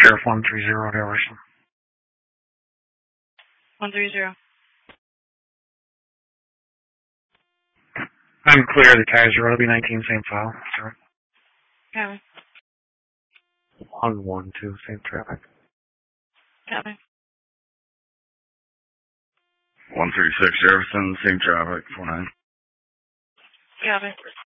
Sheriff 130 to Everson. 130. I'm clear of the Kaiser. It'll be 19, same file. Sorry. Copy. 112, same traffic. Copy. 136 Jefferson, same traffic, 49. Copy.